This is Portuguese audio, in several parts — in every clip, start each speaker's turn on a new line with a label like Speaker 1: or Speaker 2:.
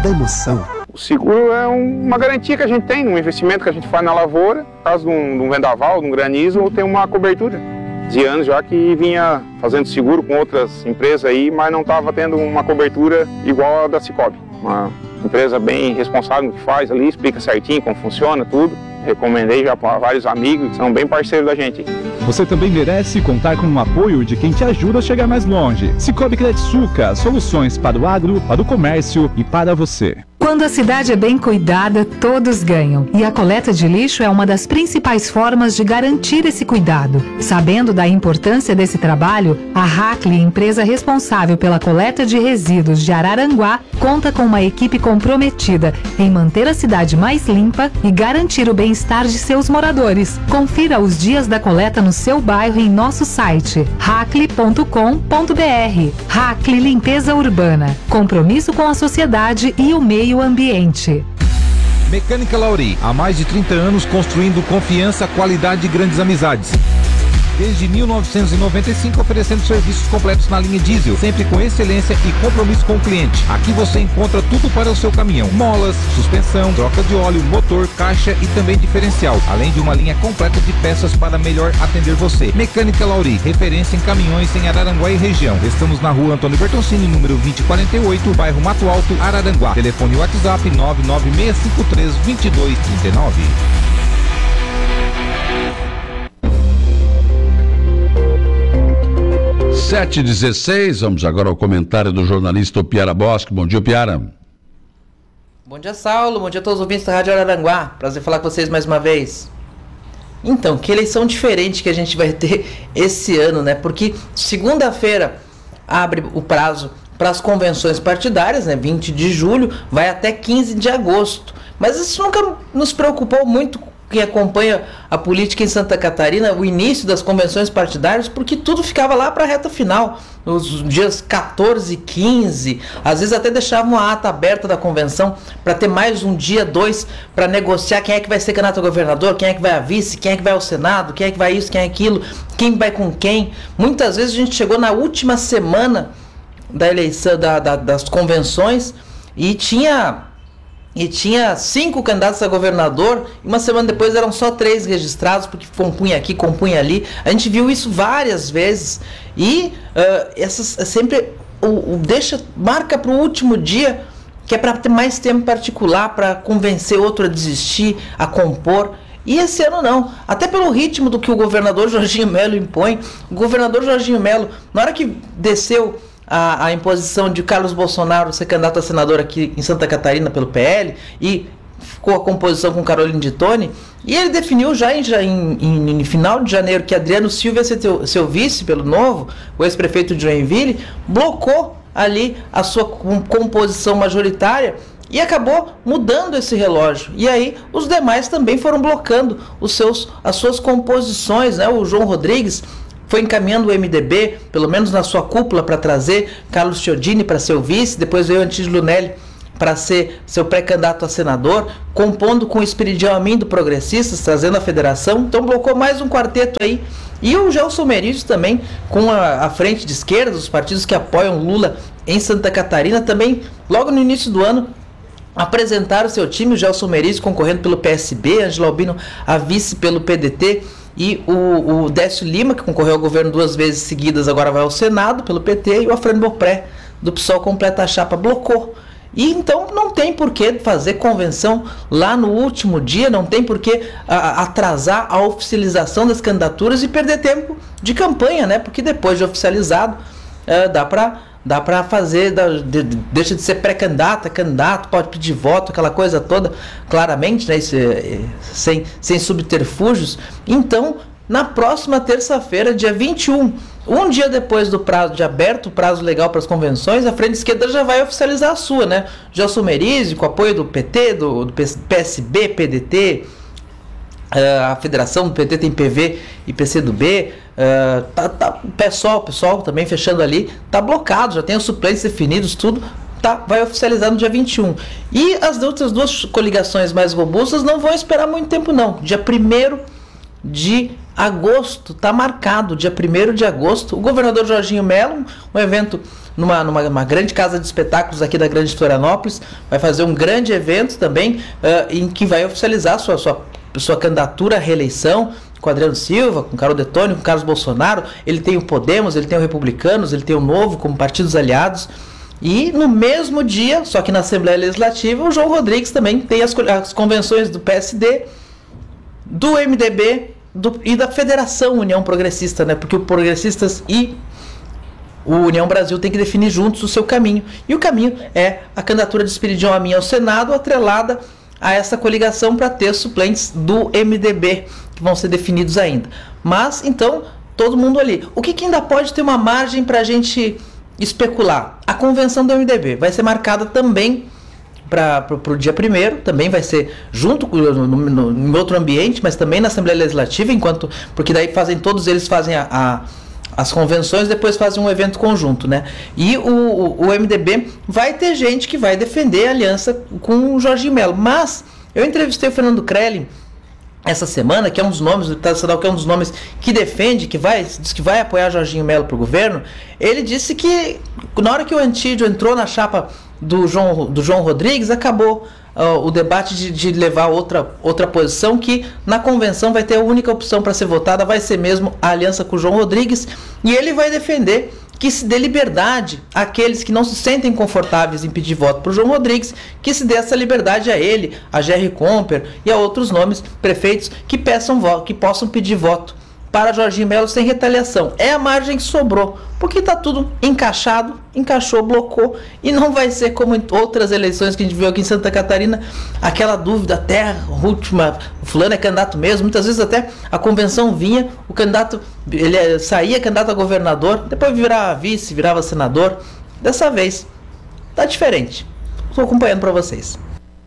Speaker 1: da emoção.
Speaker 2: O seguro é uma garantia que a gente tem, um investimento que a gente faz na lavoura. No caso de um vendaval, de um granizo, tem uma cobertura. De anos já que vinha fazendo seguro com outras empresas aí, mas não estava tendo uma cobertura igual a da Cicobi. Uma empresa bem responsável que faz ali, explica certinho como funciona tudo. Recomendei já para vários amigos que são bem parceiros da gente.
Speaker 3: Você também merece contar com o apoio de quem te ajuda a chegar mais longe. Cicobi Credsuca, soluções para o agro, para o comércio e para você.
Speaker 4: Quando a cidade é bem cuidada, todos ganham. E a coleta de lixo é uma das principais formas de garantir esse cuidado. Sabendo da importância desse trabalho, a Hackley, empresa responsável pela coleta de resíduos de Araranguá, conta com uma equipe comprometida em manter a cidade mais limpa e garantir o bem-estar de seus moradores. Confira os dias da coleta no seu bairro em nosso site hackley.com.br. Hackley Limpeza Urbana. Compromisso com a sociedade e o meio ambiente.
Speaker 5: Mecânica Lauri, há mais de 30 anos construindo confiança, qualidade e grandes amizades. Desde 1995 oferecendo serviços completos na linha diesel, sempre com excelência e compromisso com o cliente. Aqui você encontra tudo para o seu caminhão: molas, suspensão, troca de óleo, motor, caixa e também diferencial, além de uma linha completa de peças para melhor atender você. Mecânica Lauri, referência em caminhões em Araranguá e região. Estamos na rua Antônio Bertoncini, número 2048, bairro Mato Alto, Araranguá. Telefone WhatsApp 996532239.
Speaker 6: 7h16, vamos agora ao comentário do jornalista Opiara Bosque. Bom dia, Opiara.
Speaker 7: Bom dia, Saulo. Bom dia a todos os ouvintes da Rádio Araranguá. Prazer falar com vocês mais uma vez. Então, que eleição diferente que a gente vai ter esse ano, né? Porque segunda-feira abre o prazo para as convenções partidárias, né? 20 de julho, vai até 15 de agosto. Mas isso nunca nos preocupou muito, quem acompanha a política em Santa Catarina, o início das convenções partidárias, porque tudo ficava lá para a reta final, nos dias 14 e 15, às vezes até deixavam a ata aberta da convenção para ter mais um dia, dois, para negociar quem é que vai ser candidato a governador, quem é que vai a vice, quem é que vai ao Senado, quem é que vai isso, quem é aquilo, quem vai com quem. Muitas vezes a gente chegou na última semana da eleição, das convenções, e tinha 5 candidatos a governador, e uma semana depois eram só 3 registrados, porque compunha aqui, compunha ali. A gente viu isso várias vezes, e sempre marca para o último dia, que é para ter mais tempo particular, para convencer outro a desistir, a compor. E esse ano não, até pelo ritmo do que o governador Jorginho Melo impõe. O governador Jorginho Melo, na hora que desceu a imposição de Carlos Bolsonaro ser candidato a senador aqui em Santa Catarina pelo PL, e ficou a composição com Caroline de Tone, e ele definiu já em final de janeiro que Adriano Silva ia ser seu vice pelo Novo, o ex-prefeito de Joinville, blocou ali a sua composição majoritária e acabou mudando esse relógio. E aí os demais também foram blocando as suas composições, né? O João Rodrigues foi encaminhando o MDB, pelo menos na sua cúpula, para trazer Carlos Chiodini para ser o vice, depois veio Antídio Lunelli para ser seu pré-candidato a senador, compondo com o Espiridião Amin do Progressistas, trazendo a federação. Então blocou mais um quarteto aí. E o Gelson Merizio também, com a frente de esquerda, os partidos que apoiam Lula em Santa Catarina, também, logo no início do ano, apresentaram seu time, o Gelson Merizio concorrendo pelo PSB, Ângela Albino a vice pelo PDT, e o Décio Lima, que concorreu ao governo 2 vezes seguidas, agora vai ao Senado pelo PT, e o Afrânio Bopré, do PSOL, completa a chapa, blocou. E então não tem por que fazer convenção lá no último dia, não tem por que atrasar a oficialização das candidaturas e perder tempo de campanha, né? Porque depois de oficializado, dá para fazer, deixa de ser pré-candidata, candidato, pode pedir voto, aquela coisa toda, claramente, né, sem subterfúgios. Então, na próxima terça-feira, dia 21, um dia depois do prazo de aberto, o prazo legal para as convenções, a frente esquerda já vai oficializar a sua, né? Gelson Merizio, com apoio do PT, do PSB, PDT, a federação do PT tem PV e PCdoB, o PSOL também fechando ali, tá blocado, já tem os suplentes definidos, tudo, vai oficializar no dia 21. E as outras 2 coligações mais robustas não vão esperar muito tempo não. Dia 1º de agosto está marcado, dia 1º de agosto, o governador Jorginho Melo, um evento numa grande casa de espetáculos aqui da Grande Florianópolis, vai fazer um grande evento também, em que vai oficializar sua candidatura à reeleição, com Adriano Silva, com Carol Detoni, com Carlos Bolsonaro. Ele tem o Podemos, ele tem o Republicanos, ele tem o Novo como partidos aliados. E no mesmo dia, só que na Assembleia Legislativa, o João Rodrigues também tem as convenções do PSD, do MDB e da Federação União Progressista, né? Porque o Progressistas e o União Brasil tem que definir juntos o seu caminho. E o caminho é a candidatura de Espiridião Amin ao Senado, atrelada a essa coligação para ter suplentes do MDB, que vão ser definidos ainda. Mas, então, todo mundo ali. O que ainda pode ter uma margem para a gente especular? A convenção do MDB vai ser marcada também para o dia 1º, também vai ser junto em outro ambiente, mas também na Assembleia Legislativa, porque daí todos eles fazem as convenções, depois fazem um evento conjunto, né? E o MDB vai ter gente que vai defender a aliança com o Jorginho Melo. Mas eu entrevistei o Fernando Krelin essa semana, que é um dos nomes, o deputado estadual, que é um dos nomes que defende, diz que vai apoiar Jorginho Melo para o governo. Ele disse que na hora que o Antídio entrou na chapa do João Rodrigues, acabou o debate de levar outra posição, que na convenção vai ter a única opção para ser votada, vai ser mesmo a aliança com o João Rodrigues, e ele vai defender que se dê liberdade àqueles que não se sentem confortáveis em pedir voto para o João Rodrigues, que se dê essa liberdade a ele, a Jerry Comper e a outros nomes, prefeitos, que possam pedir voto para Jorginho Melo sem retaliação. É a margem que sobrou, porque está tudo encaixou, blocou, e não vai ser como em outras eleições que a gente viu aqui em Santa Catarina, aquela dúvida até a última, o fulano é candidato mesmo, muitas vezes até a convenção vinha, o candidato, ele saía candidato a governador, depois virava vice, virava senador. Dessa vez tá diferente. Estou acompanhando para vocês.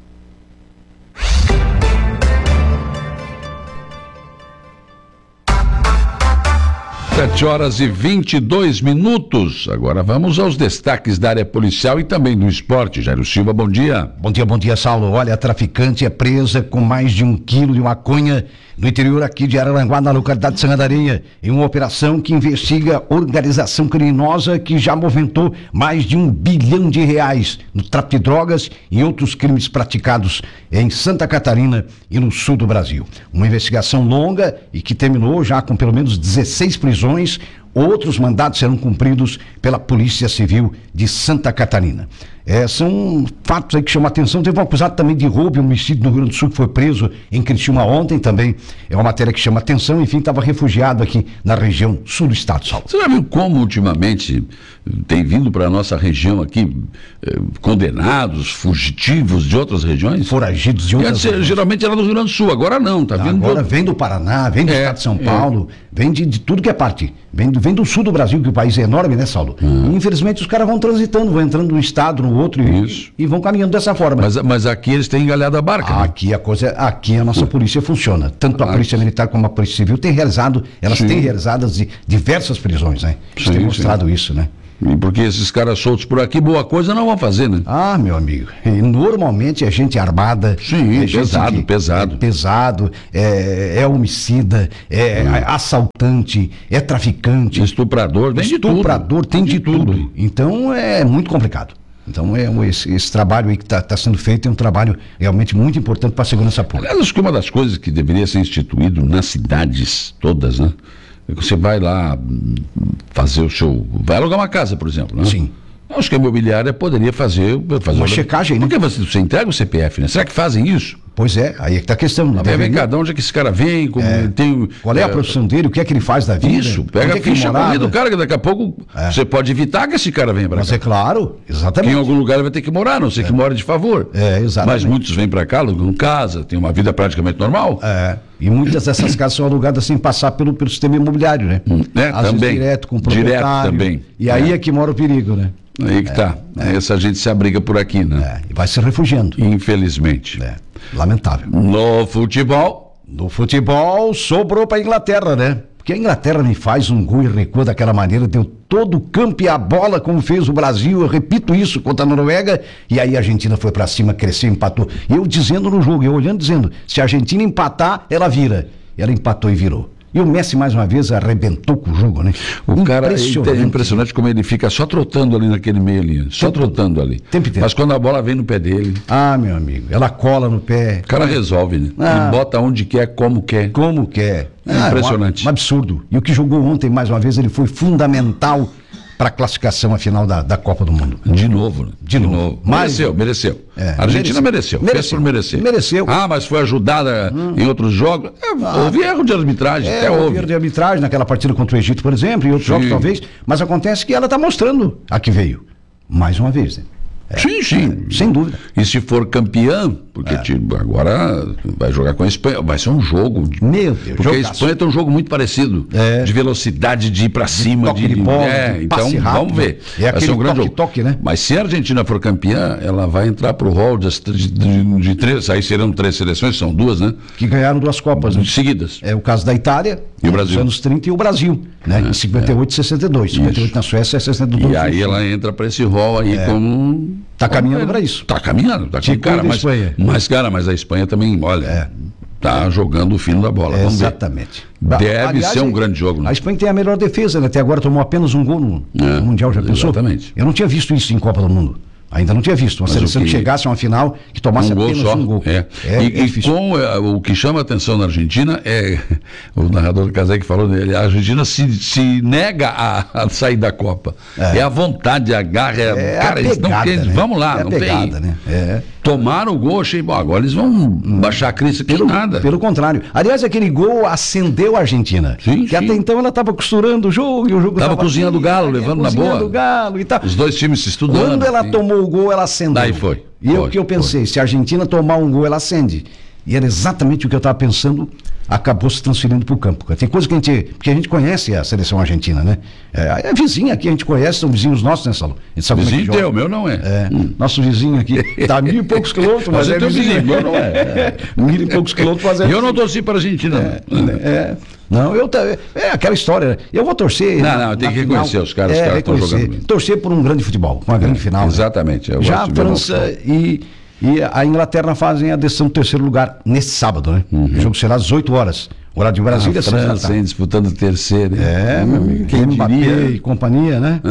Speaker 6: 7h22. Agora vamos aos destaques da área policial e também do esporte. Jairo Silva, bom dia.
Speaker 1: Bom dia, Saulo. Olha, a traficante é presa com mais de 1 quilo de maconha no interior aqui de Araranguá, na localidade de Sangandaria, em uma operação que investiga organização criminosa que já movimentou mais de R$1 bilhão no tráfico de drogas e outros crimes praticados em Santa Catarina e no sul do Brasil. Uma investigação longa e que terminou já com pelo menos 16 prisões. Outros mandados serão cumpridos pela Polícia Civil de Santa Catarina. São fatos aí que chamam a atenção. Teve um acusado também de roubo e homicídio no Rio Grande do Sul, que foi preso em Criciúma ontem também. É uma matéria que chama a atenção. Enfim, estava refugiado aqui na região sul do estado, Saulo.
Speaker 6: Você já viu como ultimamente tem vindo para a nossa região aqui condenados, fugitivos de outras regiões?
Speaker 1: Foragidos de outras regiões.
Speaker 6: Geralmente era do Rio Grande do Sul, agora não.
Speaker 1: Agora vem do Paraná, vem do estado de São Paulo, vem de tudo que é parte. Vem do sul do Brasil, que o país é enorme, né, Saulo? E, infelizmente os caras vão transitando, vão entrando de um estado no outro e vão caminhando dessa forma.
Speaker 6: Mas aqui eles têm engalhado a barca, né?
Speaker 1: Aqui a nossa polícia funciona. Tanto a Polícia Militar como a Polícia Civil têm realizado diversas prisões, né? Eles têm mostrado isso, né?
Speaker 6: Porque esses caras soltos por aqui, boa coisa não vão fazer, né?
Speaker 1: Ah, meu amigo, normalmente é gente armada.
Speaker 6: Sim, pesado.
Speaker 1: Pesado, é homicida, assaltante, é traficante.
Speaker 6: Estuprador,
Speaker 1: tem de tudo. Então é muito complicado. Então esse trabalho aí que está sendo feito é um trabalho realmente muito importante para a segurança pública.
Speaker 6: Aliás, acho que uma das coisas que deveria ser instituído nas cidades todas, né? Você vai lá fazer vai alugar uma casa, por exemplo, né?
Speaker 1: Sim.
Speaker 6: Acho que a imobiliária poderia fazer
Speaker 1: uma checagem, né?
Speaker 6: Porque você entrega o CPF, né? Será que fazem isso?
Speaker 1: Pois é, aí é que está a questão.
Speaker 6: Vem cá, de onde é que esse cara vem?
Speaker 1: Qual é a profissão dele? O que é que ele faz da vida?
Speaker 6: Isso, pega a ficha do cara, que daqui a pouco você pode evitar que esse cara venha para cá.
Speaker 1: Mas é claro, exatamente.
Speaker 6: Que em algum lugar ele vai ter que morar, não sei que mora de favor.
Speaker 1: Exatamente.
Speaker 6: Mas muitos vêm para cá, alugam casa, tem uma vida praticamente normal.
Speaker 1: E muitas dessas casas são alugadas sem passar pelo sistema imobiliário, né?
Speaker 6: Às vezes
Speaker 1: direto com o proprietário.
Speaker 6: Direto também.
Speaker 1: E aí é que mora o perigo, né?
Speaker 6: Aí que tá. Essa gente se abriga por aqui, né?
Speaker 1: E vai se refugiando.
Speaker 6: Infelizmente.
Speaker 1: Lamentável.
Speaker 6: No futebol,
Speaker 1: sobrou para a Inglaterra, né? Porque a Inglaterra me faz um gol e recua daquela maneira, deu todo o campo e a bola, como fez o Brasil. Eu repito isso contra a Noruega, e aí a Argentina foi para cima, cresceu, empatou. Eu dizendo no jogo, eu olhando, dizendo, se a Argentina empatar, ela vira. Ela empatou e virou. E o Messi, mais uma vez, arrebentou com o jogo, né?
Speaker 6: O cara é impressionante como ele fica só trotando ali naquele meio ali. Só trotando ali.
Speaker 1: Tempo inteiro.
Speaker 6: Mas quando a bola vem no pé dele...
Speaker 1: Ah, meu amigo, ela cola no pé.
Speaker 6: O cara resolve, né? Ele bota onde quer, como quer.
Speaker 1: Como quer.
Speaker 6: É impressionante.
Speaker 1: Um absurdo. E o que jogou ontem, mais uma vez, ele foi fundamental para a classificação à final da Copa do Mundo.
Speaker 6: De novo, né?
Speaker 1: De novo.
Speaker 6: Mereceu. A Argentina mereceu. Fez por merecer.
Speaker 1: Mereceu.
Speaker 6: Ah, mas foi ajudada em outros jogos. Houve erro de arbitragem, até houve.
Speaker 1: Erro de arbitragem naquela partida contra o Egito, por exemplo, e outros jogos talvez. Mas acontece que ela está mostrando a que veio. Mais uma vez, né?
Speaker 6: Sim.
Speaker 1: Sem dúvida.
Speaker 6: E se for campeã, porque agora vai jogar com a Espanha, vai ser um jogo.
Speaker 1: Meu Deus,
Speaker 6: porque a Espanha tem um jogo muito parecido. De velocidade, de ir pra cima,
Speaker 1: toque de bola,
Speaker 6: então
Speaker 1: rápido,
Speaker 6: vamos ver.
Speaker 1: É
Speaker 6: vai ser um grande
Speaker 1: toque,
Speaker 6: jogo.
Speaker 1: né?
Speaker 6: Mas se a Argentina for campeã, ela vai entrar pro hall de três, aí serão 3 seleções, são 2, né?
Speaker 1: Que ganharam 2 Copas, né?
Speaker 6: Seguidas.
Speaker 1: É o caso da Itália,
Speaker 6: e o Brasil.
Speaker 1: Nos anos 30, e o Brasil, né? Em 58 e 62. 58 na Suécia e 62.
Speaker 6: E aí ela entra para esse rol aí como...
Speaker 1: Tá caminhando para isso.
Speaker 6: Tá caminhando, tá com cara, mas a Espanha também, olha, tá jogando o fino da bola. Vamos
Speaker 1: exatamente.
Speaker 6: Ver. Deve ser um grande jogo, né?
Speaker 1: A Espanha tem a melhor defesa, né? Até agora tomou apenas um gol no Mundial, já pensou?
Speaker 6: Exatamente.
Speaker 1: Eu não tinha visto isso em Copa do Mundo. Ainda não tinha visto. Uma seleção que chegasse a uma final que tomasse apenas um gol.
Speaker 6: E com o que chama a atenção na Argentina é o narrador Casé que falou dele, a Argentina se nega a sair da Copa. É a vontade, a garra, cara, eles não querem, né? Vamos lá, não
Speaker 1: pegada,
Speaker 6: tem.
Speaker 1: Né?
Speaker 6: Tomaram o gol, achei, bom, agora eles vão baixar a crise aqui nada.
Speaker 1: Pelo contrário. Aliás, aquele gol acendeu a Argentina. Que até então ela estava costurando o jogo e o jogo
Speaker 6: estava cozinhando o galo, levando na boa.
Speaker 1: Cozinhando o galo e tal.
Speaker 6: Os dois times se estudando.
Speaker 1: Quando ela tomou o gol, ela acendeu.
Speaker 6: Daí foi.
Speaker 1: E o que eu pensei, se a Argentina tomar um gol, ela acende. E era exatamente o que eu estava pensando, acabou se transferindo para o campo. Tem coisa que porque a gente conhece a seleção argentina, né? É vizinha aqui, a gente conhece, são vizinhos nossos, né, Saulo? A gente sabe
Speaker 6: vizinho
Speaker 1: como é que
Speaker 6: teu, meu não é.
Speaker 1: Nosso vizinho aqui, tá 1.000 e poucos quilômetros, mas é vizinho, meu não é. 1.000 e poucos quilômetros, mas
Speaker 6: E eu não torci para a Argentina,
Speaker 1: não, é aquela história, né? Eu vou torcer.
Speaker 6: Não, tem que reconhecer os caras estão jogando bem.
Speaker 1: Torcer por um grande futebol, uma grande final.
Speaker 6: Exatamente.
Speaker 1: Né? Já a França e a Inglaterra fazem a decisão do 3º lugar nesse sábado, né? O jogo será às 18 horas. Horário de Brasília,
Speaker 6: a França, hein, disputando o 3º.
Speaker 1: Meu amigo. Quem Mbappé e companhia, né?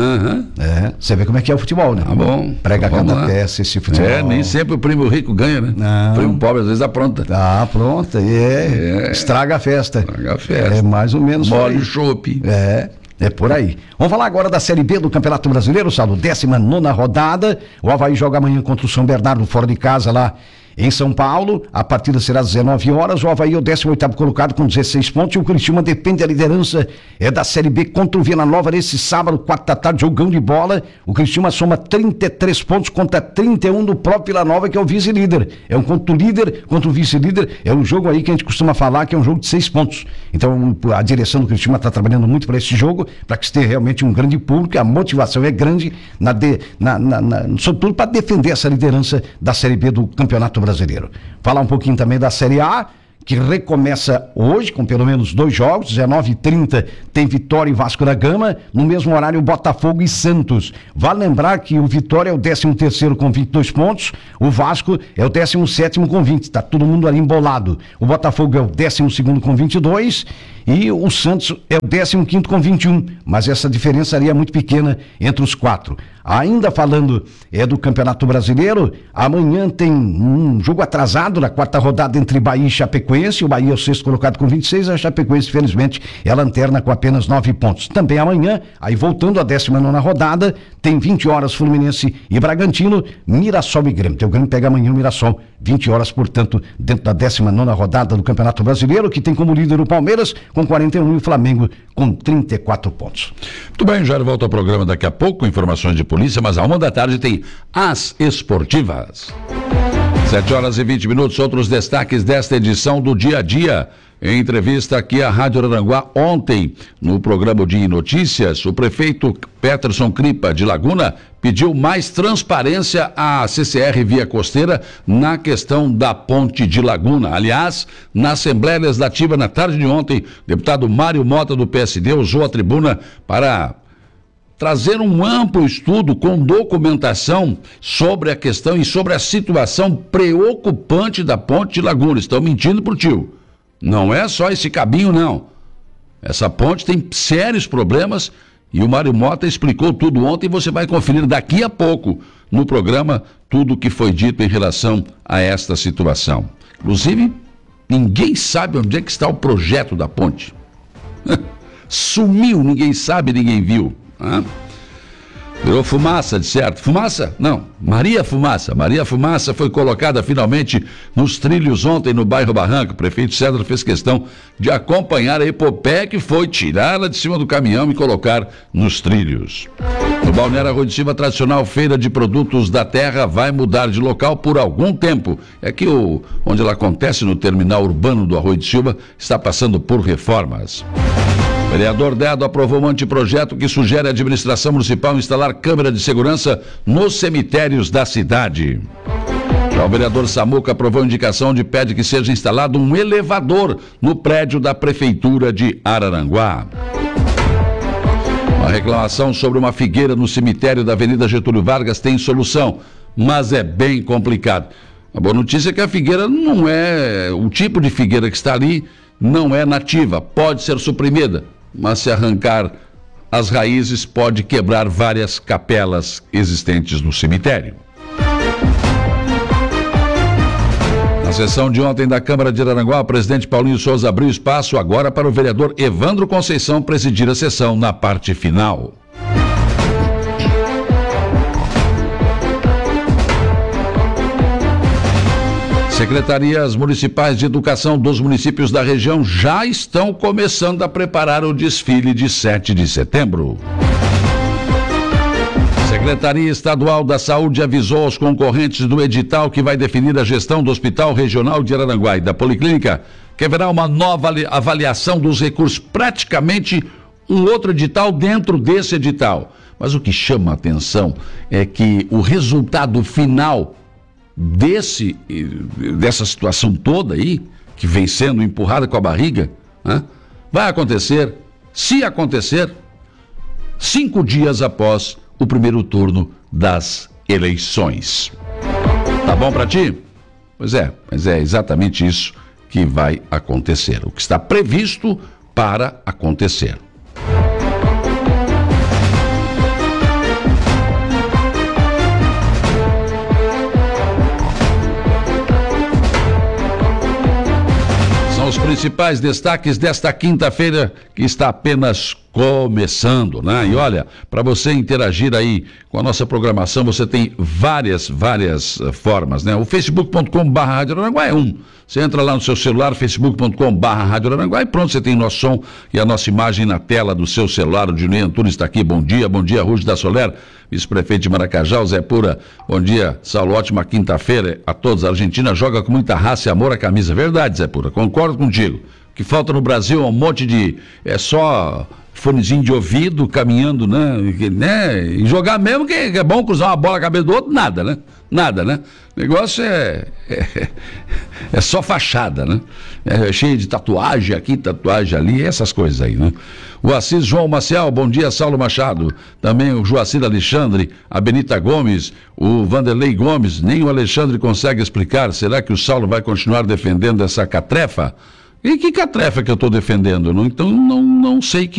Speaker 1: Você vê como é que é o futebol, né?
Speaker 6: Tá bom.
Speaker 1: Prega cada peça esse futebol.
Speaker 6: Nem sempre o primo rico ganha, né?
Speaker 1: Não.
Speaker 6: O primo pobre às vezes apronta.
Speaker 1: Pronta. Estraga a festa. É mais ou menos.
Speaker 6: Mole o chope.
Speaker 1: É por aí. Vamos falar agora da Série B do Campeonato Brasileiro, Saulo. 19ª rodada. O Avaí joga amanhã contra o São Bernardo, fora de casa, lá em São Paulo. A partida será às 19 horas. O Avaí é o 18º colocado com 16 pontos. E o Criciúma depende da liderança da Série B contra o Vila Nova nesse sábado, 4 da tarde, jogão de bola. O Criciúma soma 33 pontos contra 31 do próprio Vila Nova, que é o vice-líder. É um contra o líder, contra o vice-líder. É um jogo aí que a gente costuma falar que é um jogo de 6 pontos. Então a direção do Criciúma está trabalhando muito para esse jogo, para que se tenha realmente um grande público. A motivação é grande, sobretudo para defender essa liderança da Série B do Campeonato Brasileiro. Falar um pouquinho também da Série A, que recomeça hoje com pelo menos 2 jogos. 19h30 tem Vitória e Vasco da Gama, no mesmo horário Botafogo e Santos. Vale lembrar que o Vitória é o 13º com 22 pontos, o Vasco é o 17º com 20, está todo mundo ali embolado. O Botafogo é o 12º com 22 e o Santos é o 15º com 21, mas essa diferença ali é muito pequena entre os 4. Ainda falando do Campeonato Brasileiro, amanhã tem um jogo atrasado na 4ª rodada entre Bahia e Chapecoense. O Bahia é o 6º colocado com 26, a Chapecoense, felizmente, é a lanterna com apenas 9 pontos. Também amanhã, aí voltando à 19ª rodada, tem 20 horas Fluminense e Bragantino, Mirassol e Grêmio. O Grêmio pega amanhã o Mirassol, 20 horas, portanto, dentro da 19ª rodada do Campeonato Brasileiro, que tem como líder o Palmeiras com 41 e o Flamengo com 34 pontos.
Speaker 6: Muito bem, já volta ao programa daqui a pouco, com informações de polícia, mas à 1 da tarde tem As Esportivas. 7h20, outros destaques desta edição do Dia a Dia. Em entrevista aqui à Rádio Araranguá ontem, no programa de notícias, o prefeito Peterson Cripa de Laguna pediu mais transparência à CCR Via Costeira na questão da ponte de Laguna. Aliás, na Assembleia Legislativa na tarde de ontem, o deputado Mário Mota do PSD usou a tribuna para trazer um amplo estudo com documentação sobre a questão e sobre a situação preocupante da ponte de Laguna. Estão mentindo pro tio. Não é só esse cabinho, não. Essa ponte tem sérios problemas e o Mário Mota explicou tudo ontem e você vai conferir daqui a pouco no programa tudo o que foi dito em relação a esta situação. Inclusive, ninguém sabe onde é que está o projeto da ponte. Sumiu, ninguém sabe, ninguém viu. Virou fumaça, de certo. Fumaça? Não, Maria Fumaça. Maria Fumaça foi colocada finalmente nos trilhos ontem no bairro Barranco. O prefeito Cedro fez questão de acompanhar a epopeia que foi tirá-la de cima do caminhão e colocar nos trilhos. No Balneário Arroio de Silva, a tradicional feira de produtos da terra vai mudar de local por algum tempo. É que onde ela acontece, no terminal urbano do Arroio de Silva, está passando por reformas. O vereador Dedo aprovou um anteprojeto que sugere à administração municipal instalar câmera de segurança nos cemitérios da cidade. Já o vereador Samuca aprovou a indicação onde pede que seja instalado um elevador no prédio da Prefeitura de Araranguá. Uma reclamação sobre uma figueira no cemitério da Avenida Getúlio Vargas tem solução, mas é bem complicado. A boa notícia é que a figueira não é... O tipo de figueira que está ali não é nativa, pode ser suprimida, mas se arrancar as raízes pode quebrar várias capelas existentes no cemitério. Na sessão de ontem da Câmara de Araranguá, o presidente Paulinho Souza abriu espaço agora para o vereador Evandro Conceição presidir a sessão na parte final. Secretarias municipais de educação dos municípios da região já estão começando a preparar o desfile de 7 de setembro. Secretaria Estadual da Saúde avisou aos concorrentes do edital que vai definir a gestão do Hospital Regional de Araranguá e da Policlínica que haverá uma nova avaliação dos recursos, praticamente um outro edital dentro desse edital. Mas o que chama a atenção é que o resultado final dessa situação toda aí, que vem sendo empurrada com a barriga, vai acontecer, se acontecer, 5 dias após o primeiro turno das eleições. Tá bom pra ti? Pois é, mas é exatamente isso que vai acontecer, o que está previsto para acontecer. Os principais destaques desta quinta-feira que está apenas começando, né? E olha, para você interagir aí com a nossa programação, você tem várias formas, né? O facebook.com/Rádio Araranguá é um. Você entra lá no seu celular, facebook.com/Rádio Araranguá e pronto, você tem nosso som e a nossa imagem na tela do seu celular. O Dinei Antunes está aqui, bom dia, Rude da Soler, vice-prefeito de Maracajá, o Zé Pura, bom dia, Saulo, ótima quinta-feira a todos. A Argentina joga com muita raça e amor à camisa, verdade, Zé Pura, concordo contigo. O que falta no Brasil é um monte de, só fonezinho de ouvido, caminhando, né? E jogar mesmo, que é bom cruzar uma bola na cabeça do outro, nada, né? O negócio é só fachada, né? É cheio de tatuagem aqui, tatuagem ali, essas coisas aí, né? O Assis João Maciel, bom dia, Saulo Machado. Também o Joacir Alexandre, a Benita Gomes, o Vanderlei Gomes, nem o Alexandre consegue explicar. Será que o Saulo vai continuar defendendo essa catrefa? E que catrefa que eu estou defendendo? Então não sei que